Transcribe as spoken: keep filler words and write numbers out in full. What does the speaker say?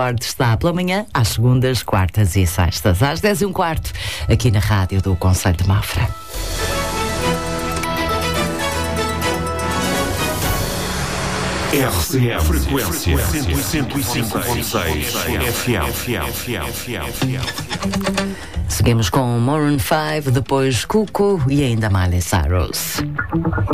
Está pela manhã, às segundas, quartas e sextas, às dez e um quarto, aqui na rádio do Conselho de Mafra. R C M Frequência cento e cinco ponto seis F M. Seguimos com Maroon five, depois Cuco e ainda Miley Cyrus.